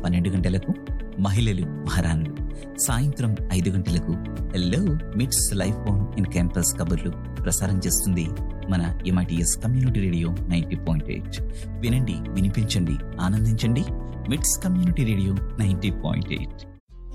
12 గంటలకు మహిళలు మహారాణులు, సాయంత్రం 5 గంటలకు హలో మిట్స్ లైఫ్ ఆన్ ఇన్ క్యాంపస్ కబుర్లు ప్రసారం చేస్తుంది మన MITS కమ్యూనిటీ రేడియో 90.8. వినండి, వినిపించండి, ఆనందించండి. మిట్స్ కమ్యూనిటీ రేడియో 90.8.